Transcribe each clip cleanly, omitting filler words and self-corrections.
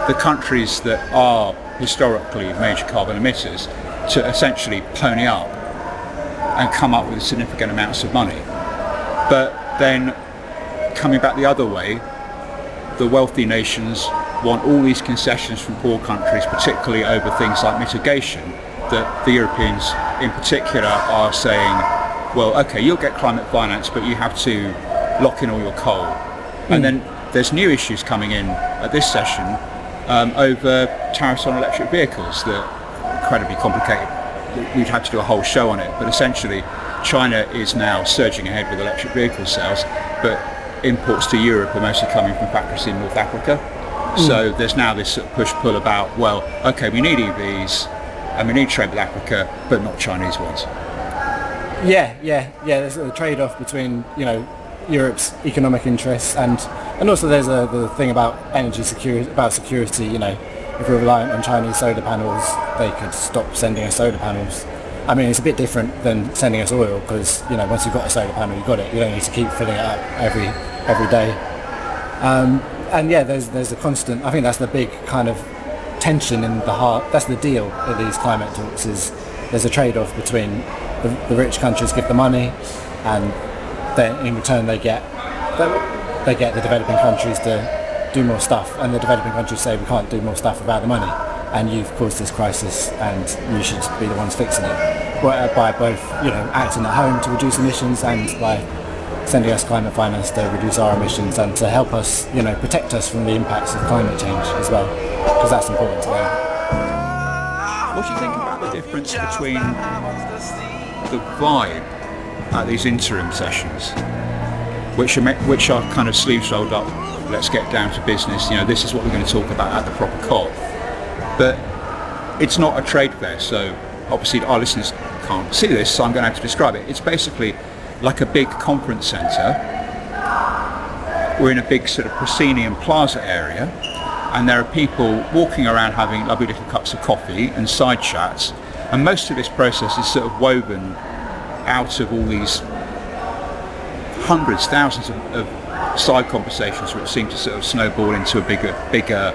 the countries that are historically major carbon emitters to essentially pony up and come up with significant amounts of money. But then coming back the other way, the wealthy nations want all these concessions from poor countries, particularly over things like mitigation, that the Europeans in particular are saying, well, okay, you'll get climate finance, but you have to lock in all your coal. And then there's new issues coming in at this session over tariffs on electric vehicles that are incredibly complicated. We'd have to do a whole show on it, but essentially China is now surging ahead with electric vehicle sales, but imports to Europe are mostly coming from factories in North Africa. So there's now this sort of push-pull about, well, okay, we need EVs and we need trade with Africa, but not Chinese ones. Yeah. There's a trade-off between, Europe's economic interests and also there's the thing about energy security, if we're reliant on Chinese solar panels, they could stop sending us solar panels. I mean, it's a bit different than sending us oil because, once you've got a solar panel, you've got it. You don't need to keep filling it up every day. And yeah, there's a constant, I think that's the big kind of tension in the heart, that's the deal of these climate talks, is there's a trade-off between the rich countries give the money and then in return they get the developing countries to do more stuff, and the developing countries say we can't do more stuff without the money, and you've caused this crisis and you should be the ones fixing it, by both acting at home to reduce emissions and by sending us climate finance to reduce our emissions and to help us protect us from the impacts of climate change as well, because that's important to them. What do you think about the difference between the vibe at these interim sessions, which are kind of sleeves rolled up, let's get down to business, this is what we're going to talk about at the proper COP, but it's not a trade fair, so obviously our listeners can't see this, so I'm going to have to describe it. It's basically like a big conference centre. We're in a big sort of proscenium plaza area, and there are people walking around having lovely little cups of coffee and side chats, and most of this process is sort of woven out of all these hundreds, thousands of side conversations which seem to sort of snowball into a bigger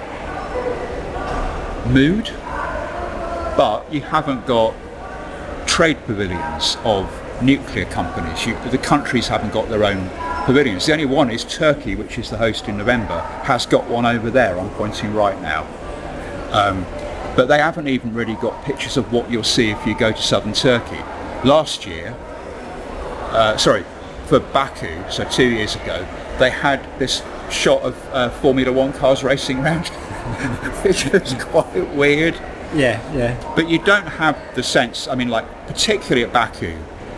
mood. But you haven't got trade pavilions of nuclear companies. The countries haven't got their own pavilions. The only one is Turkey, which is the host in November, has got one over there, I'm pointing right now. But they haven't even really got pictures of what you'll see if you go to southern Turkey. Last year, for Baku, so 2 years ago, they had this shot of Formula One cars racing around, which was quite weird. Yeah. But you don't have the sense, particularly at Baku,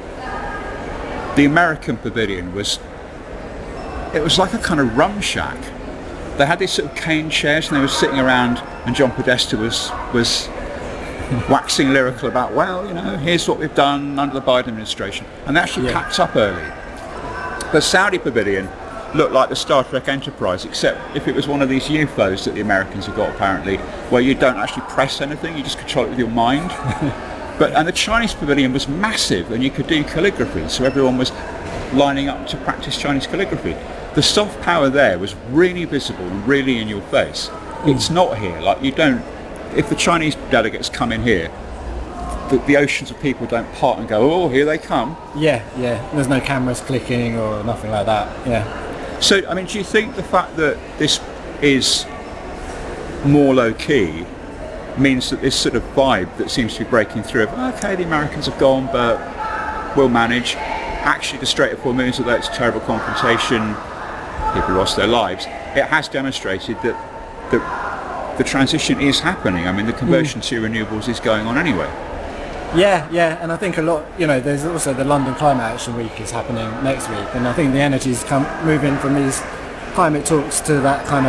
the American pavilion was like a kind of rum shack. They had these sort of cane chairs and they were sitting around, and John Podesta was waxing lyrical about, here's what we've done under the Biden administration, and they actually packed up early. The Saudi pavilion looked like the Star Trek Enterprise, except if it was one of these UFOs that the Americans have got apparently, where you don't actually press anything, you just control it with your mind. And the Chinese pavilion was massive, and you could do calligraphy, so everyone was lining up to practice Chinese calligraphy. The soft power there was really visible and really in your face. It's not here. If the Chinese delegates come in here, the oceans of people don't part and go, oh, here they come. Yeah. There's no cameras clicking or nothing like that. Yeah. So, do you think the fact that this is more low-key means that this sort of vibe that seems to be breaking through of, okay, the Americans have gone, but we'll manage. Actually, the Strait of Hormuz, although it's a terrible confrontation, people lost their lives, it has demonstrated that the transition is happening. The conversion to renewables is going on anyway. Yeah, and I think a lot, there's also the London Climate Action Week is happening next week, and I think the energy's moving from these climate talks to that kind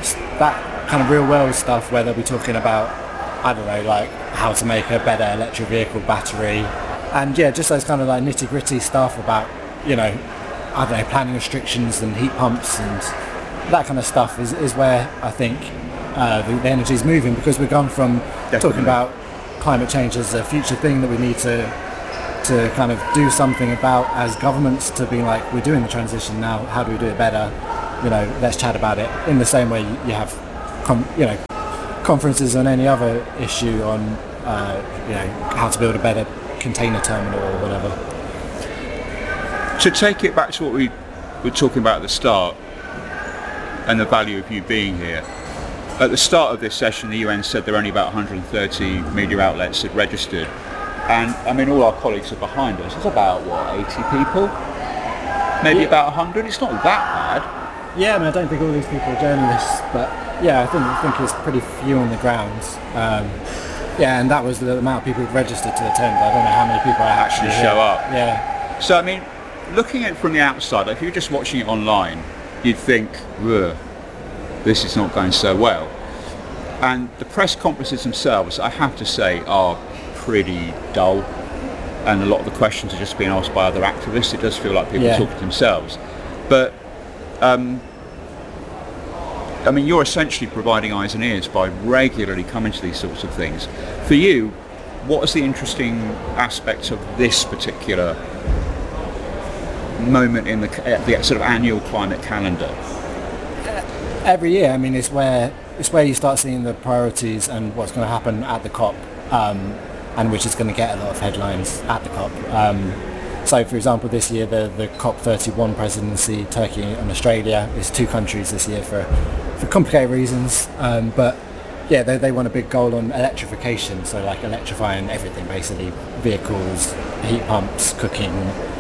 of real world stuff where they'll be talking about, I don't know, like how to make a better electric vehicle battery, and just those kind of like nitty gritty stuff about, I don't know, planning restrictions and heat pumps and that kind of stuff is where I think the energy is moving, because we've gone from talking about climate change as a future thing that we need to kind of do something about as governments, to being like, we're doing the transition now, how do we do it better, let's chat about it, in the same way you have conferences on any other issue on, how to build a better container terminal or whatever. To take it back to what we were talking about at the start and the value of you being here, at the start of this session the UN said there were only about 130 media outlets had registered, and I mean all our colleagues are behind us. It's about 80 people? Maybe about 100? It's not that bad. Yeah, I mean I don't think all these people are journalists, but yeah, I think it's pretty few on the ground. And that was the amount of people who registered to attend. I don't know how many people actually show up. Yeah. So I mean, looking at it from the outside, if you're just watching it online, you'd think, ugh, this is not going so well. And the press conferences themselves, I have to say, are pretty dull. And a lot of the questions are just being asked by other activists. It does feel like people talking to themselves. But, I mean, you're essentially providing eyes and ears by regularly coming to these sorts of things. For you, what is the interesting aspect of this particular moment in the sort of annual climate calendar? Every year, I mean, it's where you start seeing the priorities and what's going to happen at the COP, and which is going to get a lot of headlines at the COP. So, for example, this year the COP31 presidency, Turkey and Australia, is two countries this year for complicated reasons. But yeah, they want a big goal on electrification, so like electrifying everything basically, vehicles, heat pumps, cooking.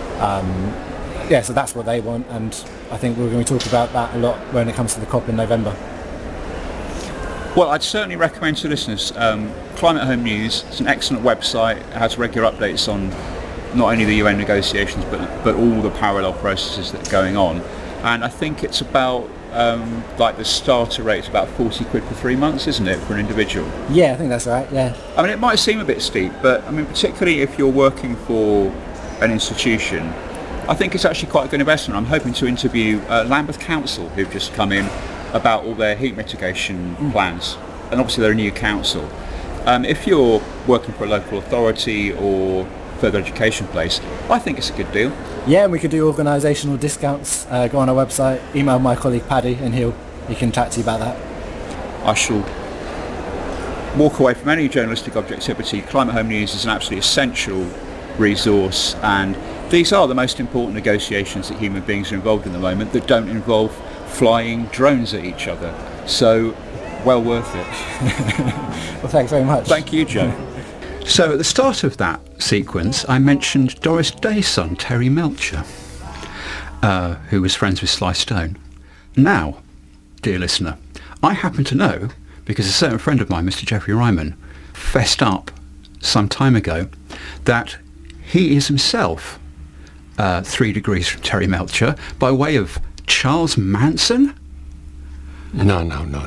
So that's what they want, and I think we're going to talk about that a lot when it comes to the COP in November. Well, I'd certainly recommend to listeners Climate Home News. It's an excellent website. It has regular updates on not only the UN negotiations but all the parallel processes that are going on. And I think it's about like the starter rate is about 40 quid for 3 months, isn't it, for an individual? Yeah, I think that's right. Yeah. I mean, it might seem a bit steep, but I mean, particularly if you're working for an institution, I think it's actually quite a good investment. I'm hoping to interview Lambeth Council, who've just come in, about all their heat mitigation plans, and obviously they're a new council. If you're working for a local authority or further education place, I think it's a good deal. Yeah, and we could do organisational discounts. Go on our website, email my colleague Paddy, and he can chat to you about that. I shall walk away from any journalistic objectivity. Climate Home News is an absolutely essential resource, and these are the most important negotiations that human beings are involved in at the moment that don't involve flying drones at each other. So, well worth it. Well, thanks very much. Thank you, Joe. So at the start of that sequence, I mentioned Doris Day's son, Terry Melcher, who was friends with Sly Stone. Now, dear listener, I happen to know, because a certain friend of mine, Mr. Geoffrey Ryman, fessed up some time ago that he is himself 3 degrees from Terry Melcher by way of Charles Manson? No.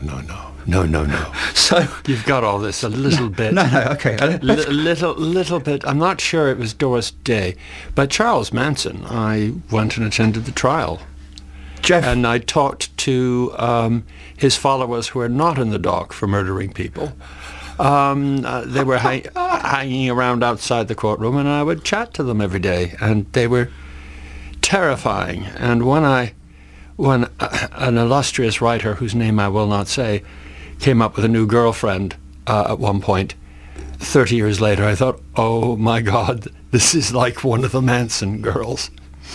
So you've got all this a little bit. No, okay. Little bit. I'm not sure it was Doris Day, but Charles Manson. I went and attended the trial, Jeff, and I talked to his followers who are not in the dock for murdering people. They were hanging around outside the courtroom, and I would chat to them every day, and they were terrifying. And when an illustrious writer, whose name I will not say, came up with a new girlfriend at one point, 30 years later, I thought, oh my God, this is like one of the Manson girls.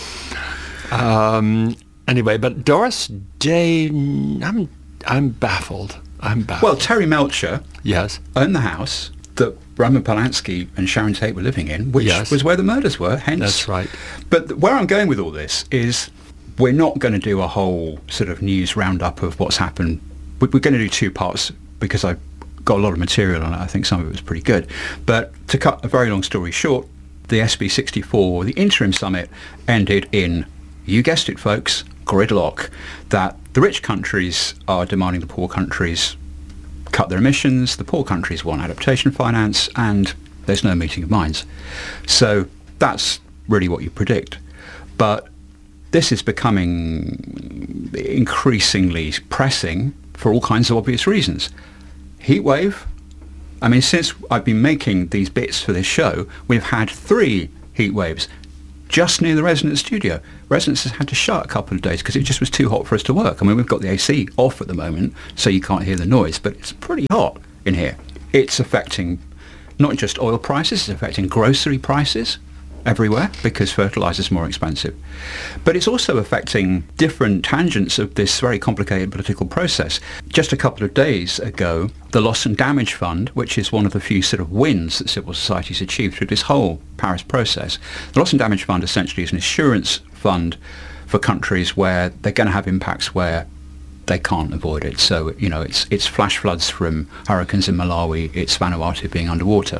Anyway, but Doris Day, I'm baffled. Well, Terry Melcher yes. owned the house that Roman Polanski and Sharon Tate were living in, which was where the murders were, hence. That's right. But where I'm going with all this is we're not going to do a whole sort of news roundup of what's happened. We're going to do 2 parts because I got a lot of material on it. I think some of it was pretty good. But to cut a very long story short, the SB64, the interim summit, ended in, you guessed it folks, gridlock. That the rich countries are demanding the poor countries cut their emissions, the poor countries want adaptation finance, and there's no meeting of minds. So that's really what you predict. But this is becoming increasingly pressing for all kinds of obvious reasons. Heatwave. I mean, since I've been making these bits for this show, we've had 3 heat waves just near the Resonance studio. Resonance has had to shut a couple of days because it just was too hot for us to work. I mean, we've got the AC off at the moment, so you can't hear the noise, but it's pretty hot in here. It's affecting not just oil prices, it's affecting grocery prices everywhere because fertilizer is more expensive. But it's also affecting different tangents of this very complicated political process. Just a couple of days ago, the Loss and Damage Fund, which is one of the few sort of wins that civil society's achieved through this whole Paris process, the Loss and Damage Fund essentially is an insurance fund for countries where they're going to have impacts where they can't avoid it. So, it's flash floods from hurricanes in Malawi, it's Vanuatu being underwater.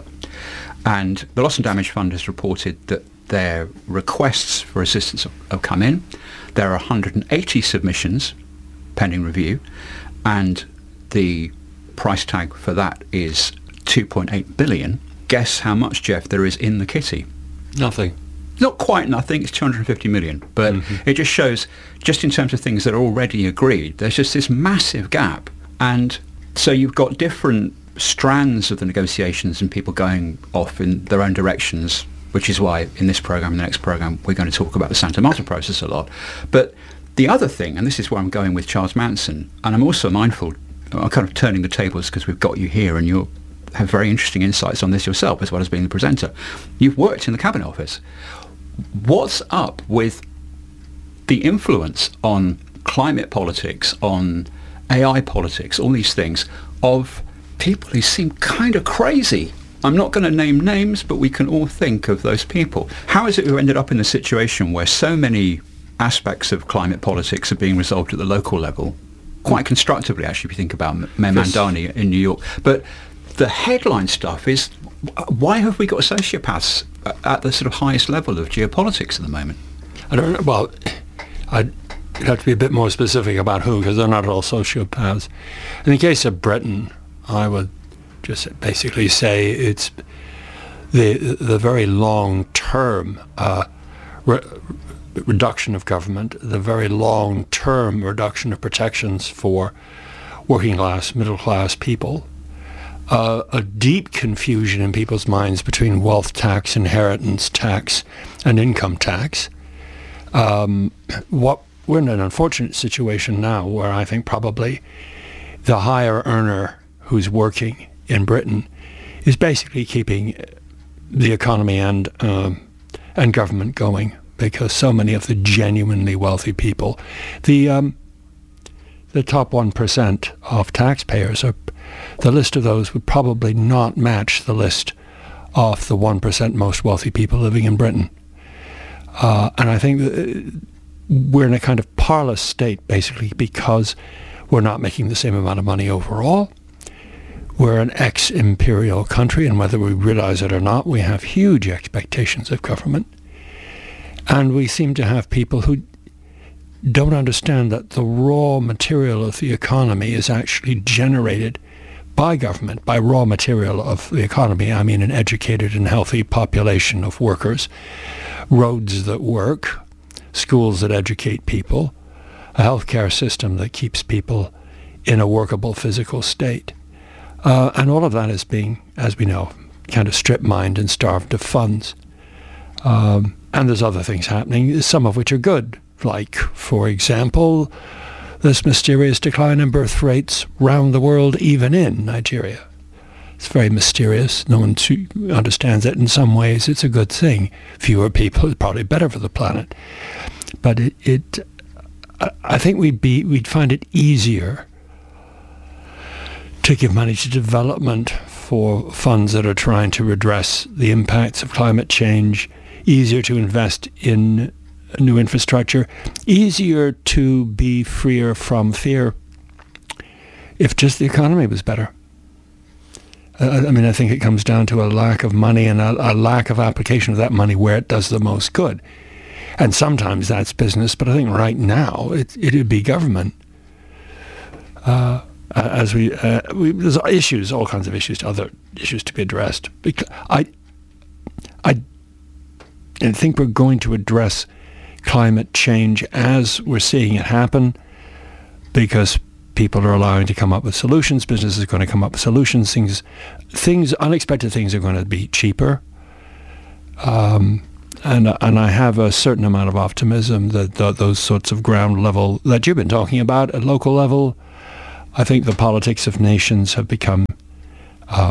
And the Loss and Damage Fund has reported that their requests for assistance have come in. There are 180 submissions pending review, and the price tag for that is 2.8 billion. Guess how much, Jeff, there is in the kitty? Nothing. Not quite nothing, it's 250 million. But it just shows, just in terms of things that are already agreed, there's just this massive gap. And so you've got different strands of the negotiations and people going off in their own directions, which is why in this program and the next program we're going to talk about the Santa Marta process a lot. But the other thing, and this is where I'm going with Charles Manson, and I'm also mindful, I'm kind of turning the tables because we've got you here and you have very interesting insights on this yourself as well as being the presenter. You've worked in the Cabinet Office. What's up with the influence on climate politics, on AI politics, all these things, of people who seem kind of crazy? I'm not going to name names, but we can all think of those people. How is it we ended up in a situation where so many aspects of climate politics are being resolved at the local level? Quite constructively, actually, if you think about Mayor Mamdani in New York. But the headline stuff is, why have we got sociopaths at the sort of highest level of geopolitics at the moment? I don't know. Well, I'd have to be a bit more specific about who, because they're not all sociopaths. In the case of Britain, I would just basically say it's the very long-term reduction of government, the very long-term reduction of protections for working class, middle class people, a deep confusion in people's minds between wealth tax, inheritance tax, and income tax. We're in an unfortunate situation now where I think probably the higher earner who's working in Britain is basically keeping the economy and government going, because so many of the genuinely wealthy people, the top 1% of taxpayers, the list of those would probably not match the list of the 1% most wealthy people living in Britain. And I think that we're in a kind of parlous state, basically, because we're not making the same amount of money overall. We're an ex-imperial country, and whether we realize it or not, we have huge expectations of government. And we seem to have people who don't understand that the raw material of the economy is actually generated by government, by raw material of the economy. I mean an educated and healthy population of workers, roads that work, schools that educate people, a healthcare system that keeps people in a workable physical state. And all of that is being, as we know, kind of strip-mined and starved of funds. And there's other things happening, some of which are good, like, for example, this mysterious decline in birth rates round the world, even in Nigeria. It's very mysterious. No one understands it. In some ways, it's a good thing. Fewer people is probably better for the planet. But I think we'd find it easier to give money to development for funds that are trying to redress the impacts of climate change, easier to invest in new infrastructure, easier to be freer from fear if just the economy was better. I mean, I think it comes down to a lack of money and a lack of application of that money where it does the most good. And sometimes that's business, but I think right now it would be government. There's issues, all kinds of issues, other issues to be addressed. I think we're going to address climate change as we're seeing it happen, because people are allowing to come up with solutions. Business is going to come up with solutions. Unexpected things are going to be cheaper. And I have a certain amount of optimism that those sorts of ground level that you've been talking about at local level, I think the politics of nations have become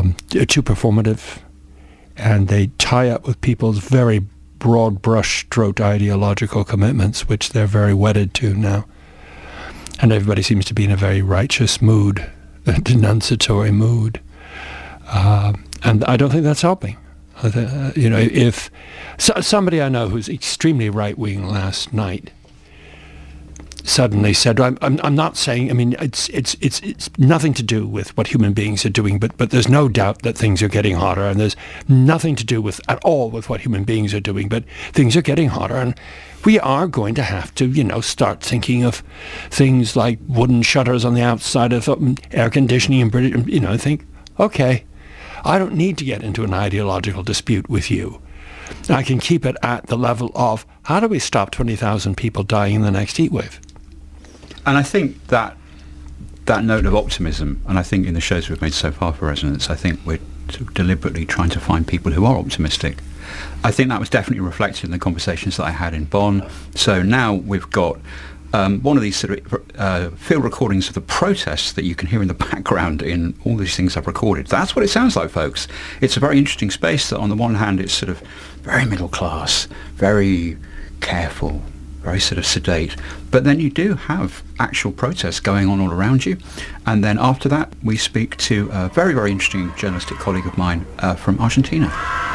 too performative, and they tie up with people's very broad brush-stroke ideological commitments, which they're very wedded to now. And everybody seems to be in a very righteous mood, a denunciatory mood. And I don't think that's helping. If somebody I know who's extremely right-wing last night suddenly said, I'm not saying, I mean, it's nothing to do with what human beings are doing, but there's no doubt that things are getting hotter, and there's nothing to do with at all with what human beings are doing, but things are getting hotter, and we are going to have to, start thinking of things like wooden shutters on the outside of air conditioning and British, think, okay, I don't need to get into an ideological dispute with you. I can keep it at the level of, how do we stop 20,000 people dying in the next heat wave? And I think that note of optimism, and I think in the shows we've made so far for Resonance, I think we're sort of deliberately trying to find people who are optimistic. I think that was definitely reflected in the conversations that I had in Bonn. So now we've got one of these sort of field recordings of the protests that you can hear in the background in all these things I've recorded. That's what it sounds like, folks. It's a very interesting space that on the one hand it's sort of very middle class, very careful, very sort of sedate, but then you do have actual protests going on all around you. And then after that we speak to a very, very interesting journalistic colleague of mine from Argentina.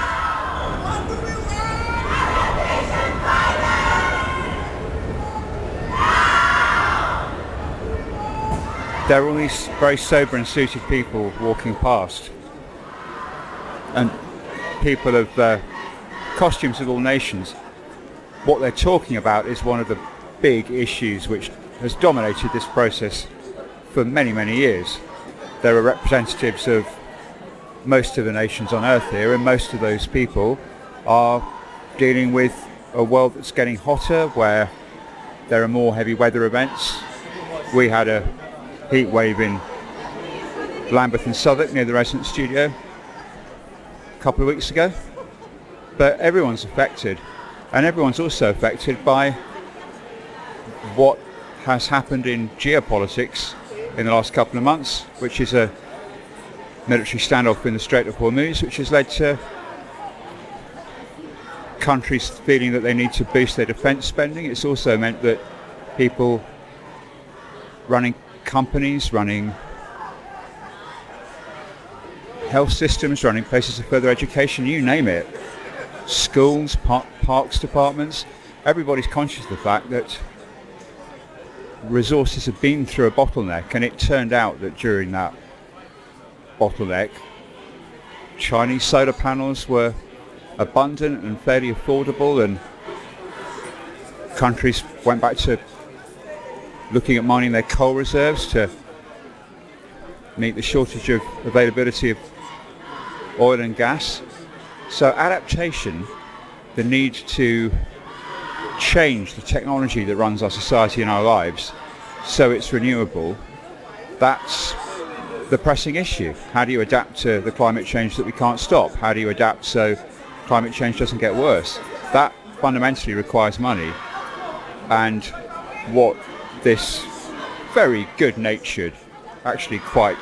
There are all these very sober and suited people walking past, and people of costumes of all nations. What they're talking about is one of the big issues which has dominated this process for many, many years. There are representatives of most of the nations on Earth here, and most of those people are dealing with a world that's getting hotter, where there are more heavy weather events. We had a heat wave in Lambeth and Southwark near the Resonance studio a couple of weeks ago. But everyone's affected, and everyone's also affected by what has happened in geopolitics in the last couple of months, which is a military standoff in the Strait of Hormuz, which has led to countries feeling that they need to boost their defence spending. It's also meant that people running companies, running health systems, running places of further education, you name it, schools, parks departments, everybody's conscious of the fact that resources have been through a bottleneck, and it turned out that during that bottleneck Chinese solar panels were abundant and fairly affordable, and countries went back to looking at mining their coal reserves to meet the shortage of availability of oil and gas. So adaptation, the need to change the technology that runs our society and our lives so it's renewable, that's the pressing issue. How do you adapt to the climate change that we can't stop? How do you adapt so climate change doesn't get worse? That fundamentally requires money, and what this very good-natured, actually quite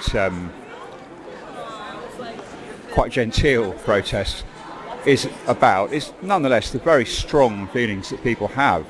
genteel protest is about is nonetheless the very strong feelings that people have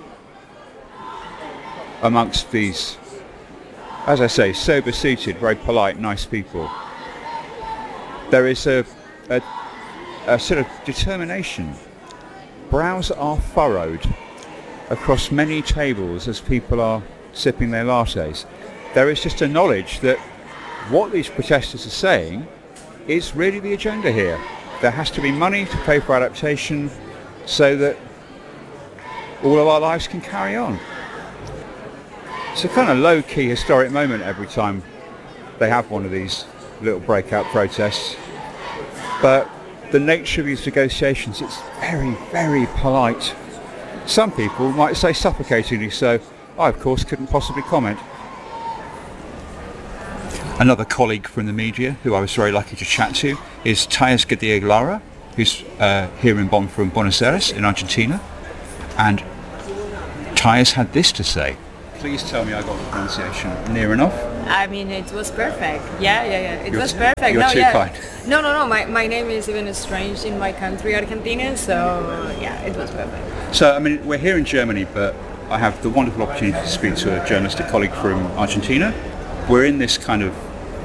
amongst these, as I say, sober-suited, very polite, nice people. There is a sort of determination. Brows are furrowed across many tables as people are sipping their lattes. There is just a knowledge that what these protesters are saying is really the agenda here. There has to be money to pay for adaptation so that all of our lives can carry on. It's a kind of low-key historic moment every time they have one of these little breakout protests. But the nature of these negotiations, it's very, very polite. Some people might say suffocatingly so. I, of course, couldn't possibly comment. Another colleague from the media who I was very lucky to chat to is Thais Gadiag Lara, who's here in Bonn from Buenos Aires in Argentina. And Thais had this to say. Please tell me I got the pronunciation near enough. I mean, it was perfect. Yeah. It was perfect. You're too kind. No. My name is even strange in my country, Argentina. So yeah, it was perfect. So, I mean, we're here in Germany, but I have the wonderful opportunity to speak to a journalistic colleague from Argentina. We're in this kind of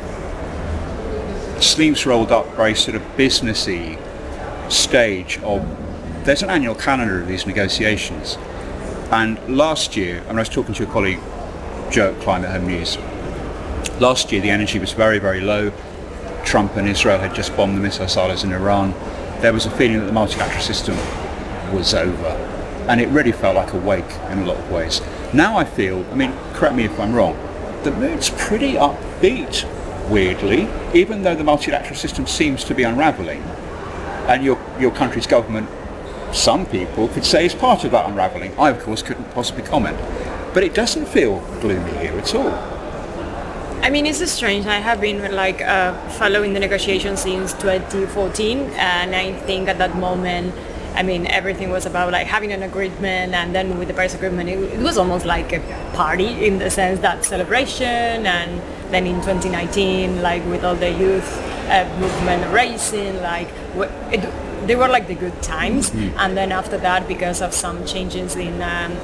sleeves rolled up, very sort of businessy stage of, there's an annual calendar of these negotiations. And last year, I was talking to a colleague, Joe at Climate Home News, last year the energy was very, very low. Trump and Israel had just bombed the missile silos in Iran. There was a feeling that the multilateral system was over. And it really felt like a wake in a lot of ways. Now I feel, I mean, correct me if I'm wrong, the mood's pretty upbeat, weirdly, even though the multilateral system seems to be unravelling. And your country's government, some people could say, is part of that unravelling. I, of course, couldn't possibly comment. But it doesn't feel gloomy here at all. I mean, it's strange. I have been following the negotiations since 2014, and I think at that moment, I mean, everything was about like having an agreement, and then with the Paris Agreement, it was almost like a party in the sense that celebration, and then in 2019, like with all the youth movement racing, they were like the good times. And then after that, because of some changes in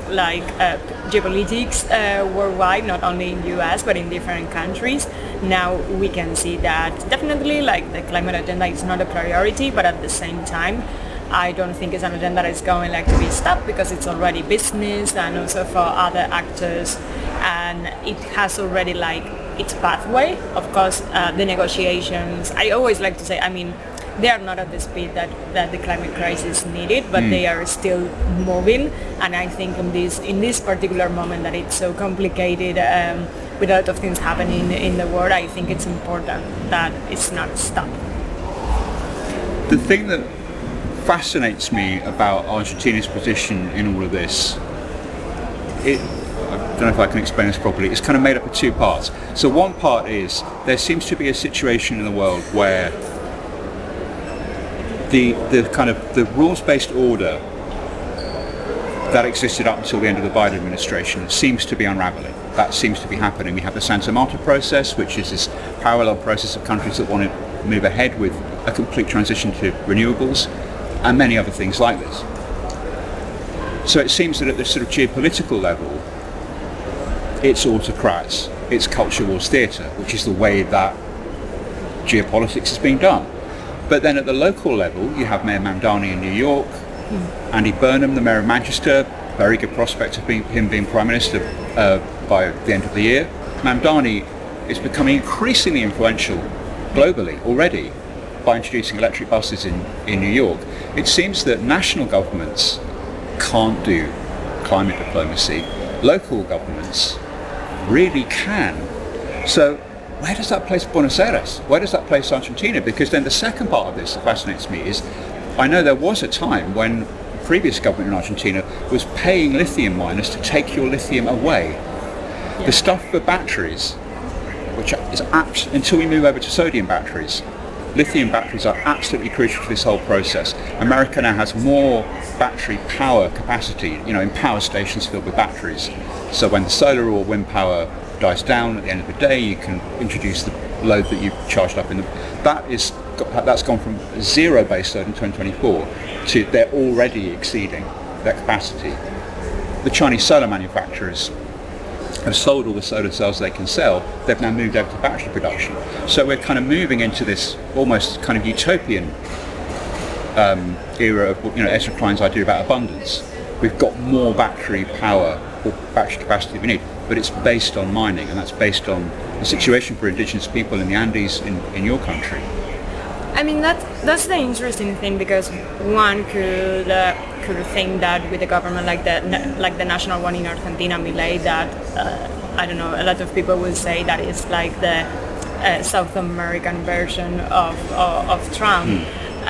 geopolitics worldwide, not only in US but in different countries, now we can see that definitely like the climate agenda is not a priority, but at the same time I don't think it's an agenda that is going like to be stopped, because it's already business and also for other actors, and it has already like its pathway. Of course, the negotiations, I always like to say, I mean, they are not at the speed that the climate crisis needed, but they are still moving. And I think in this particular moment that it's so complicated, with a lot of things happening in the world, I think it's important that it's not stopped. The thing that fascinates me about Argentina's position in all of this, I don't know if I can explain this properly, it's kind of made up of two parts. So one part is there seems to be a situation in the world where the kind of the rules-based order that existed up until the end of the Biden administration seems to be unraveling. That seems to be happening. We have the Santa Marta process, which is this parallel process of countries that want to move ahead with a complete transition to renewables, and many other things like this. So it seems that at this sort of geopolitical level, it's autocrats, it's culture wars theatre, which is the way that geopolitics is being done. But then at the local level, you have Mayor Mamdani in New York, Andy Burnham, the Mayor of Manchester, very good prospect of him being Prime Minister by the end of the year. Mamdani is becoming increasingly influential globally already by introducing electric buses in New York. It seems that national governments can't do climate diplomacy. Local governments really can. So where does that place Buenos Aires? Where does that place Argentina? Because then the second part of this that fascinates me is, I know there was a time when the previous government in Argentina was paying lithium miners to take your lithium away. Yeah. The stuff for batteries, which is until we move over to sodium batteries, lithium batteries are absolutely crucial to this whole process. America now has more battery power capacity, in power stations filled with batteries. So when the solar or wind power dies down at the end of the day, you can introduce the load that you've charged up in that's gone from zero base load in 2024 to they're already exceeding their capacity. The Chinese solar manufacturers have sold all the solar cells they can sell. They've now moved over to battery production. So we're kind of moving into this almost kind of utopian era of Ezra Klein's idea about abundance. We've got more battery power or battery capacity we need, but it's based on mining, and that's based on the situation for indigenous people in the Andes in your country. I mean, that's the interesting thing, because one could think that with a government like the national one in Argentina, Milei, that I don't know, a lot of people will say that it's like the South American version of Trump.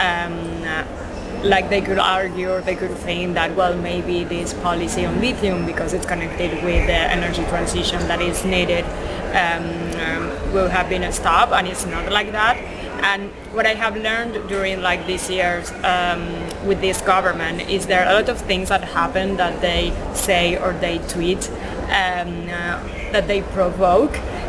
Like they could argue, or they could think that, well, maybe this policy on lithium, because it's connected with the energy transition that is needed, will have been stopped, and it's not like that. And what I have learned during like these years with this government is there are a lot of things that happen that they say or they tweet that they provoke,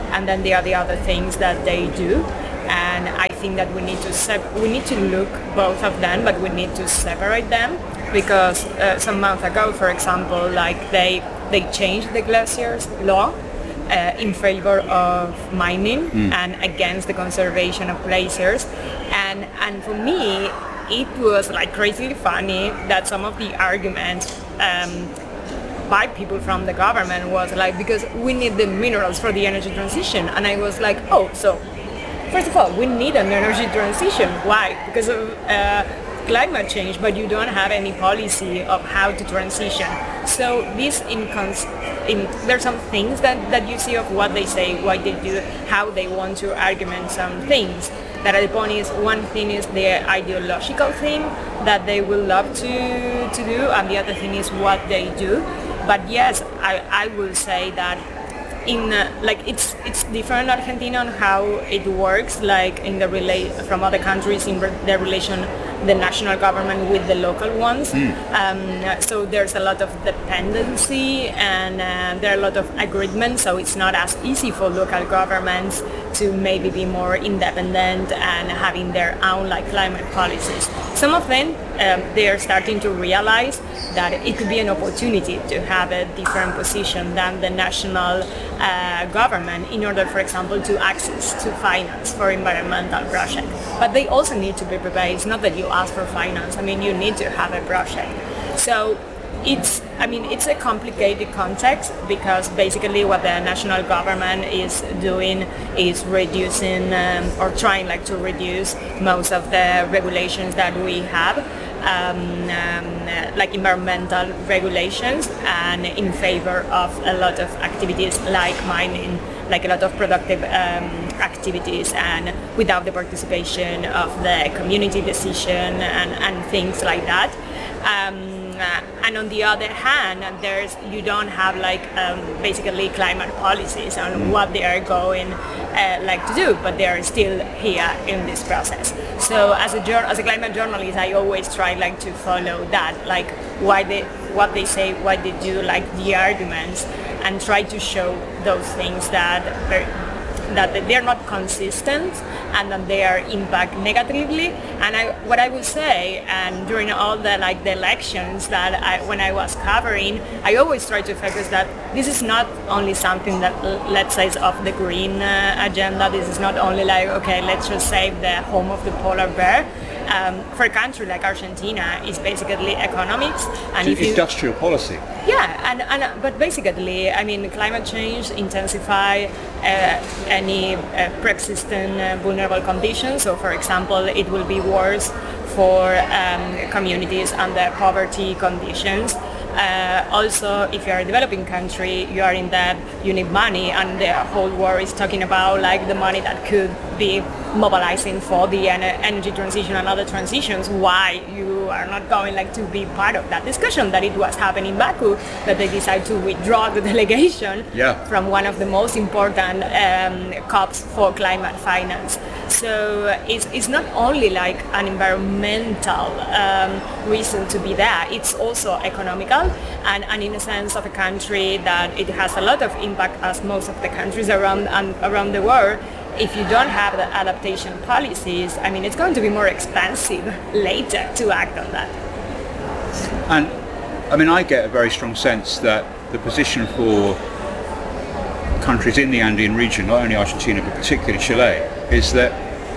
and then there are the other things that they do. And I think that we need to look both of them, but we need to separate them, because some months ago, for example, like they changed the glaciers law in favor of mining and against the conservation of glaciers, and for me it was like crazily funny that some of the arguments by people from the government was like, because we need the minerals for the energy transition, and I was like, oh, so first of all, we need an energy transition. Why? Because of climate change, but you don't have any policy of how to transition. So this there's some things that you see of what they say, what they do, how they want to argument some things. That at the point is, one thing is the ideological thing that they will love to do, and the other thing is what they do. But yes, I will say that in like it's different in Argentina on how it works, like in the from other countries in the relation the national government with the local ones. So there's a lot of dependency, and there are a lot of agreements, so it's not as easy for local governments to maybe be more independent and having their own like climate policies. Some of them they are starting to realize that it could be an opportunity to have a different position than the national government in order, for example, to access to finance for environmental projects. But they also need to be prepared. It's not that you ask for finance. I mean, you need to have a project. So it's a complicated context, because basically what the national government is doing is reducing or trying like to reduce most of the regulations that we have, like environmental regulations, and in favor of a lot of activities like mining, like a lot of productive activities, and without the participation of the community decision and things like that. And on the other hand, you don't have like basically climate policies on what they are going like to do, but they are still here in this process. So as a climate journalist, I always try like to follow that, like what they say, what they do, like the arguments, and try to show those things that they're not consistent and that they are impact negatively. And what I would say, and during all the elections that when I was covering, I always try to focus that this is not only something that, let's say, is of the green agenda. This is not only like, okay, let's just save the home of the polar bear. For a country like Argentina, it's basically economics and industrial policy. Yeah, but basically, I mean, climate change intensify any pre-existing vulnerable conditions. So, for example, it will be worse for communities under poverty conditions. Also, if you are a developing country, you are in debt, you need money, and the whole world is talking about like the money that could be mobilizing for the energy transition and other transitions. Why you are not going like to be part of that discussion that it was happening in Baku, that they decided to withdraw the delegation from one of the most important COPs for climate finance. So it's not only like an environmental reason to be there, it's also economical, and in a sense of a country that it has a lot of impact, as most of the countries around the world. If you don't have the adaptation policies, I mean, it's going to be more expensive later to act on that. And I mean, I get a very strong sense that the position for countries in the Andean region, not only Argentina but particularly Chile, is that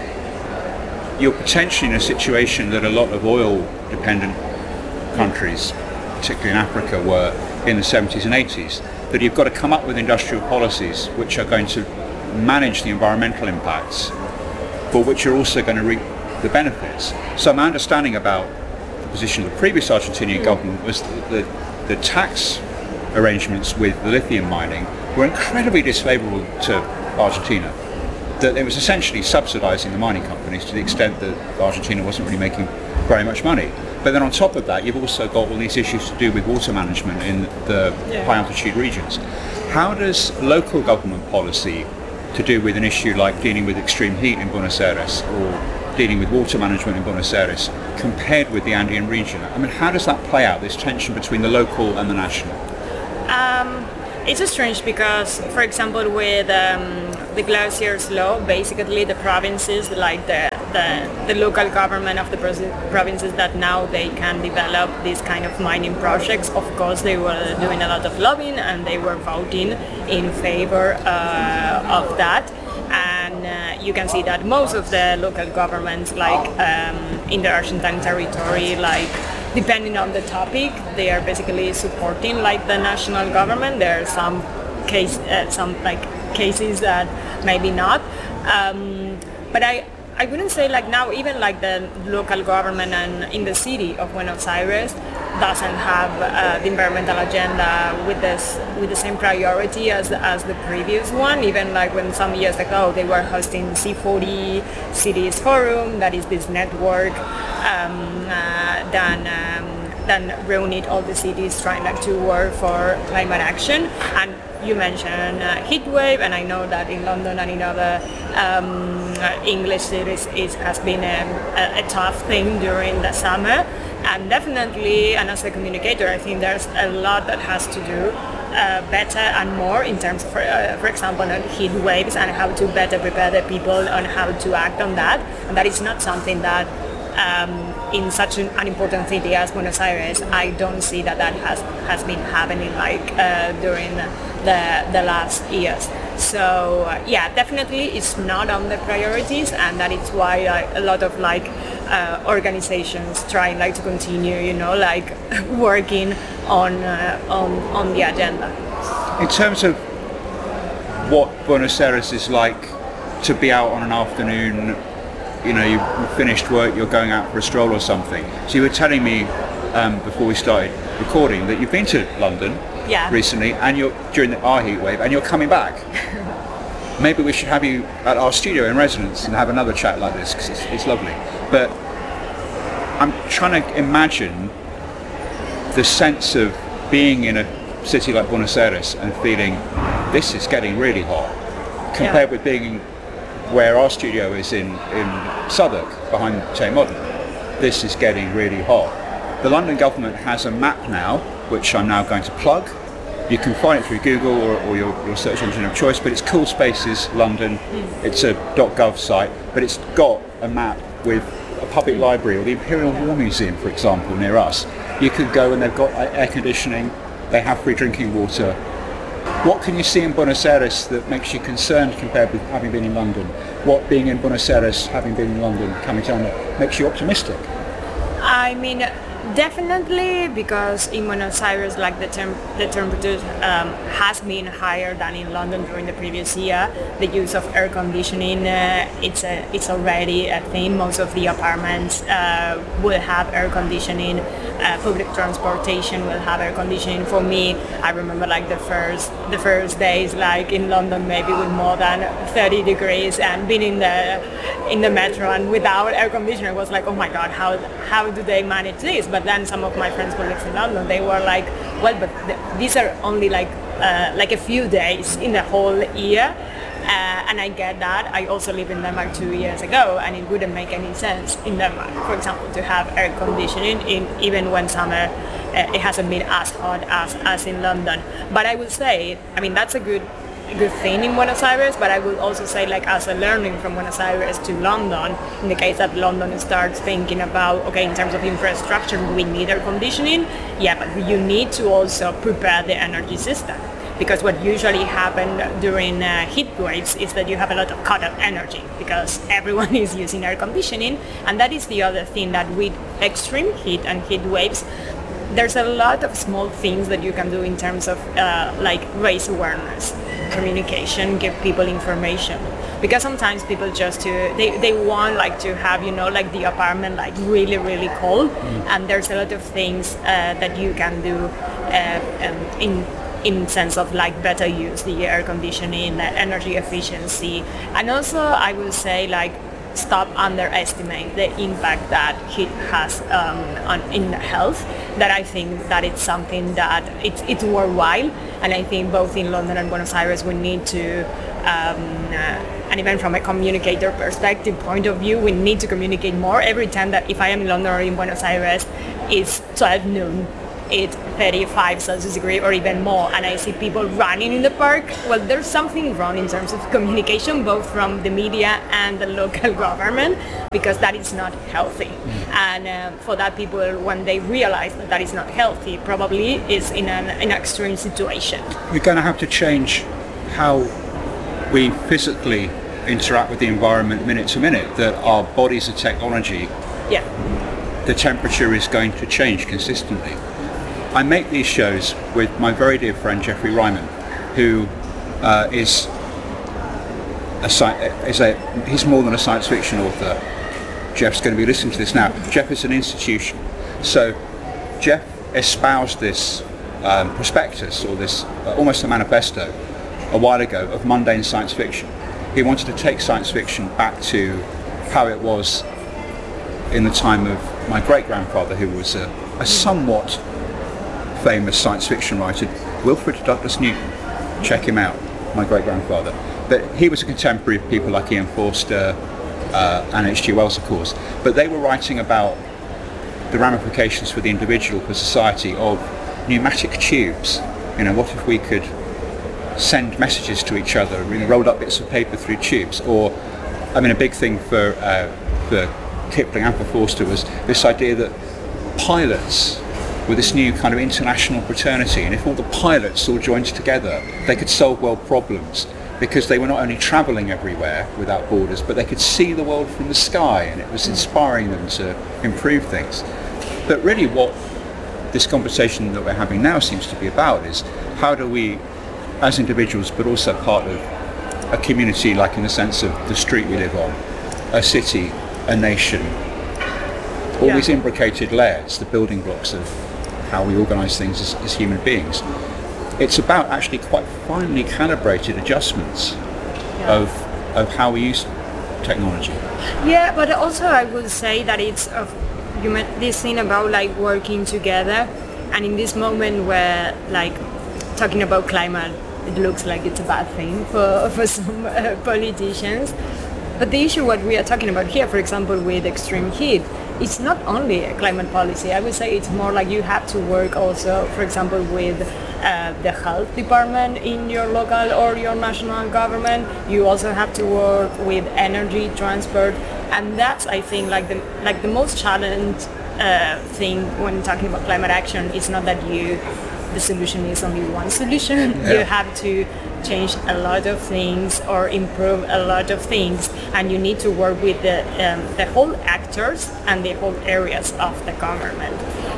you're potentially in a situation that a lot of oil-dependent countries, particularly in Africa, were in the 70s and 80s, that you've got to come up with industrial policies which are going to manage the environmental impacts, but which are also going to reap the benefits. So my understanding about the position of the previous Argentinian government was that the tax arrangements with the lithium mining were incredibly disfavourable to Argentina. That it was essentially subsidising the mining companies to the extent that Argentina wasn't really making very much money. But then on top of that, you've also got all these issues to do with water management in the high altitude regions. How does local government policy to do with an issue like dealing with extreme heat in Buenos Aires or dealing with water management in Buenos Aires compared with the Andean region? I mean, how does that play out, this tension between the local and the national? It's strange because, for example, with the glaciers law, basically the provinces, like the local government of the provinces that now they can develop these kind of mining projects, of course they were doing a lot of lobbying and they were voting in favor of that. And you can see that most of the local governments, like in the Argentine territory, like depending on the topic, they are basically supporting like the national government. There are some cases that maybe not, but I wouldn't say like now even like the local government and in the city of Buenos Aires doesn't have the environmental agenda with the same priority as the previous one. Even like when some years ago they were hosting C40 Cities Forum, that is this network then reunite all the cities trying like to work for climate action. And you mentioned heat wave, and I know that in London and in other English cities it has been a tough thing during the summer. And definitely, and as a communicator, I think there's a lot that has to do better and more in terms of, for example, on heat waves and how to better prepare the people on how to act on that. And that is not something that in such an important city as Buenos Aires, I don't see that has been happening like during the last years. So yeah, definitely it's not on the priorities, and that is why a lot of like organizations trying like to continue, you know, like working on the agenda. In terms of what Buenos Aires is like to be out on an afternoon, you know, you've finished work, you're going out for a stroll or something. So you were telling me before we started recording that you've been to London recently, and you're during our heat wave, and you're coming back. Maybe we should have you at our studio in residence and have another chat like this, because it's lovely. But I'm trying to imagine the sense of being in a city like Buenos Aires and feeling this is getting really hot, compared with being where our studio is in Southwark, behind Tate Modern. This is getting really hot. The London government has a map now, which I'm now going to plug. You can find it through Google or your search engine of choice, but it's Cool Spaces London. It's a .gov site, but it's got a map with a public library or the Imperial War Museum, for example, near us. You could go and they've got air conditioning, they have free drinking water. What can you see in Buenos Aires that makes you concerned compared with having been in London? What being in Buenos Aires, having been in London, coming down there, makes you optimistic? I mean, definitely, because in Buenos Aires, like the temperature has been higher than in London during the previous year. The use of air conditioning, it's already a thing. Most of the apartments will have air conditioning. Public transportation will have air conditioning. For me, I remember like the first days, like in London, maybe with more than 30 degrees, and being in the metro and without air conditioning, was like, oh my God, how do they manage this? But then some of my friends who live in London, they were like, well, but these are only like a few days in the whole year. And I get that. I also lived in Denmark 2 years ago, and it wouldn't make any sense in Denmark, for example, to have air conditioning even when summer it hasn't been as hot as in London. But I would say, I mean, that's a good thing in Buenos Aires, but I would also say, like, as a learning from Buenos Aires to London, in the case that London starts thinking about, okay, in terms of infrastructure, we need air conditioning, yeah, but you need to also prepare the energy system. Because what usually happens during heat waves is that you have a lot of cut-off energy because everyone is using air conditioning, and that is the other thing, that with extreme heat and heat waves, there's a lot of small things that you can do in terms of like raise awareness, communication, give people information. Because sometimes people just they want like to have, you know, like the apartment like really, really cold, and there's a lot of things that you can do in sense of like better use the air conditioning, energy efficiency, and also I will say like stop underestimate the impact that heat has in health. That I think that it's something that it's worthwhile, and I think both in London and Buenos Aires we need to and even from a communicator perspective point of view, we need to communicate more. Every time that if I am in London or in Buenos Aires, it's 12 noon it's 35 Celsius degree or even more, and I see people running in the park, well, there's something wrong in terms of communication, both from the media and the local government, because that is not healthy. And for that, people, when they realize that that is not healthy, probably is in an extreme situation. We're going to have to change how we physically interact with the environment minute to minute, that our bodies are technology. Yeah. The temperature is going to change consistently. I make these shows with my very dear friend Jeffrey Ryman, who is he's more than a science fiction author. Jeff's going to be listening to this now. Jeff is an institution. So Jeff espoused this prospectus, or this almost a manifesto, a while ago, of mundane science fiction. He wanted to take science fiction back to how it was in the time of my great-grandfather, who was a somewhat famous science fiction writer, Wilfred Douglas Newton. Check him out, my great-grandfather. But he was a contemporary of people like Ian Forster and H.G. Wells, of course. But they were writing about the ramifications for the individual, for society, of pneumatic tubes. You know, what if we could send messages to each other, rolled up bits of paper through tubes? Or, I mean, a big thing for Kipling and for Forster was this idea that pilots were this new kind of international fraternity, and if all the pilots all joined together, they could solve world problems, because they were not only travelling everywhere without borders, but they could see the world from the sky, and it was inspiring them to improve things. But really what this conversation that we're having now seems to be about is, how do we, as individuals, but also part of a community, like in the sense of the street we live on, a city, a nation, all these imbricated layers, the building blocks of how we organise things as human beings. It's about actually quite finely calibrated adjustments of how we use technology. Yeah, but also I would say that it's you meant this thing about like working together, and in this moment where like talking about climate, it looks like it's a bad thing for some politicians. But the issue what we are talking about here, for example, with extreme heat, it's not only a climate policy. I would say it's more like you have to work also, for example, with the health department in your local or your national government. You also have to work with energy, transport, and that's, I think, like the most challenging thing when talking about climate action. It's not that the solution is only one solution. Yeah. You have to change a lot of things or improve a lot of things, and you need to work with the whole actors and the whole areas of the government.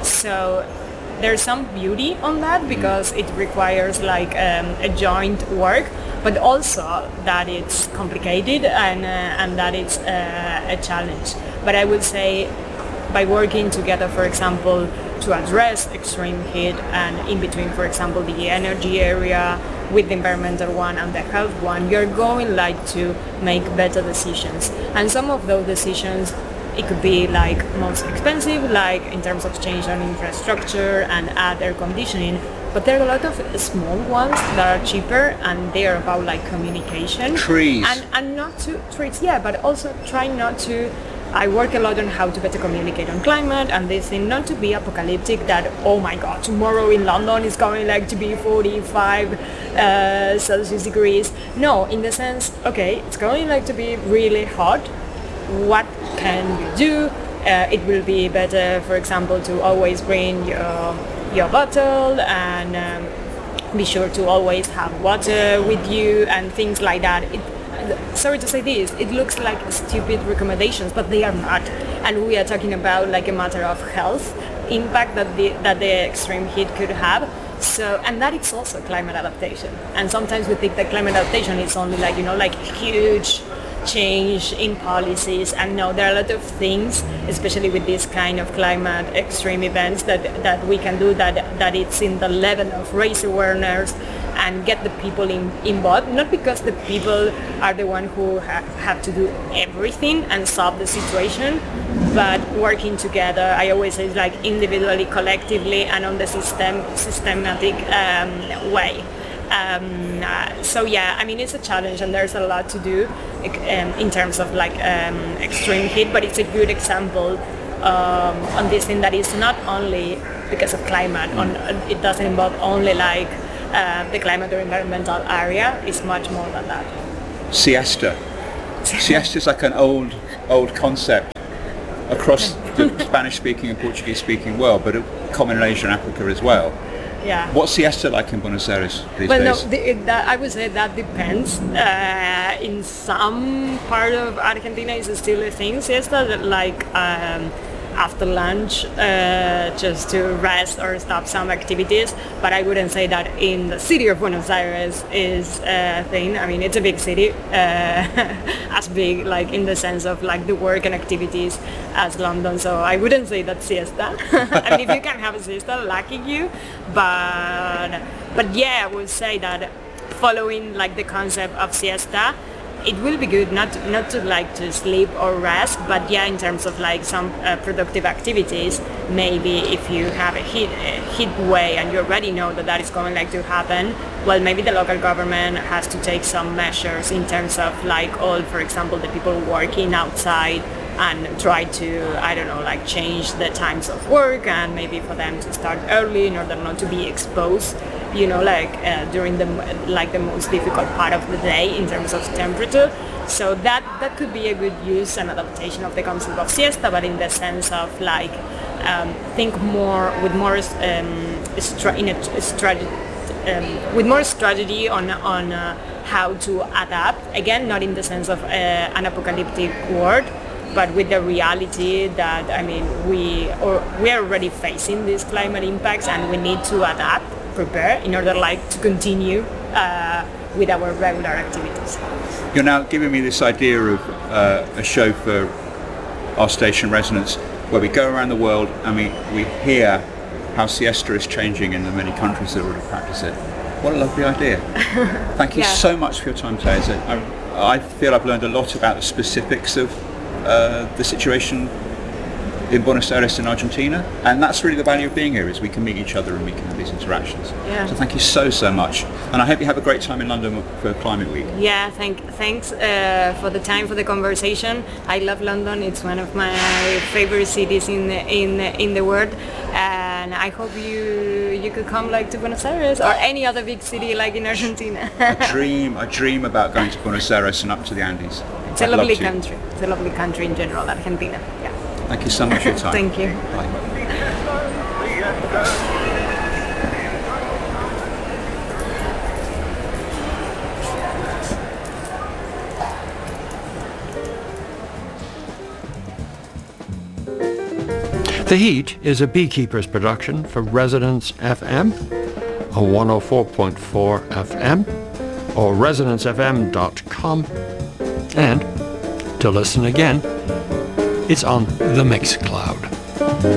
So there's some beauty on that, because it requires like a joint work, but also that it's complicated and that it's a challenge. But I would say by working together, for example, to address extreme heat, and in between, for example, the energy area with the environmental one and the health one, you're going like to make better decisions. And some of those decisions, it could be like most expensive, like in terms of change on infrastructure and add air conditioning, but there are a lot of small ones that are cheaper, and they are about like communication. Trees. And not to trees, yeah, but also try not to. I work a lot on how to better communicate on climate, and this thing not to be apocalyptic, that, oh my god, tomorrow in London is going like to be 45 Celsius degrees. No, in the sense, okay, it's going like to be really hot. What can you do? It will be better, for example, to always bring your bottle, and be sure to always have water with you and things like that. Sorry to say this, it looks like stupid recommendations, but they are not. And we are talking about like a matter of health impact that the extreme heat could have. So, and that is also climate adaptation. And sometimes we think that climate adaptation is only like, like huge change in policies, and no, there are a lot of things, especially with this kind of climate extreme events, that we can do, that it's in the level of raise awareness and get the people involved, not because the people are the one who have to do everything and solve the situation, but working together. I always say like individually, collectively, and on the systematic way. So yeah, I mean, it's a challenge, and there's a lot to do in terms of like extreme heat, but it's a good example on this thing that is not only because of climate. It doesn't involve only like the climate or environmental area. It's much more than that. Siesta. Siesta is like an old concept across the Spanish-speaking and Portuguese-speaking world, but common in Asia and Africa as well. Yeah. What's siesta like in Buenos Aires these Well, days? no, I would say that depends. In some part of Argentina, it's still a thing, siesta, that like after lunch, just to rest or stop some activities. But I wouldn't say that in the city of Buenos Aires is a thing. I mean, it's a big city, as big like in the sense of like the work and activities as London. So I wouldn't say that siesta. I mean, if you can have a siesta, lucky you. But yeah, I would say that following like the concept of siesta, it will be good not to like to sleep or rest, but yeah, in terms of like some productive activities, maybe if you have a heat wave and you already know that is going like to happen, well, maybe the local government has to take some measures in terms of like all, for example, the people working outside, and try to, I don't know, like change the times of work, and maybe for them to start early in order not to be exposed, you know, like during the most difficult part of the day in terms of temperature. So that could be a good use and adaptation of the concept of siesta, but in the sense of like think more with more with more strategy on how to adapt. Again, not in the sense of an apocalyptic world, but with the reality that, I mean, we are already facing these climate impacts, and we need to adapt, prepare in order like to continue with our regular activities. You're now giving me this idea of a show for our station residents where we go around the world and we hear how siesta is changing in the many countries that already practice it. What a lovely idea. Thank you so much for your time today. I feel I've learned a lot about the specifics of the situation in Buenos Aires in Argentina, and that's really the value of being here, is we can meet each other and we can have these interactions. Yeah. So thank you so much, and I hope you have a great time in London for Climate Week. Yeah, thanks for the time, for the conversation. I love London. It's one of my favorite cities in the world, and I hope you could come like to Buenos Aires or any other big city like in Argentina. I dream about going to Buenos Aires and up to the Andes. It's a lovely country. It's a lovely country in general, Argentina. Yeah. Thank you so much for your time. Thank you. Bye. The Heat is a Beekeepers production for Resonance FM on 104.4 FM or resonancefm.com, and to listen again, it's on the Mixcloud.